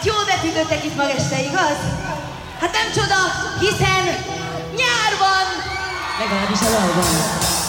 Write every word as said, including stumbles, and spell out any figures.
jól befűtöttek itt ma este, igaz? Hát nem csoda, hiszen nyár van! Legalábbis a dalban.